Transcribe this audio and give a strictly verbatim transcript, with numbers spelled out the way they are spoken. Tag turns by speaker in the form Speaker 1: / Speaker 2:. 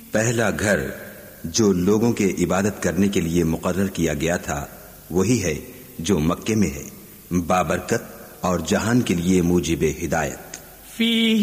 Speaker 1: पहला घर जो लोगों के इबादत करने के लिए मुकर्रर किया गया था वही है जो मक्के में है, बाबरकत और जहान के लिए मूजिबे हिदायत।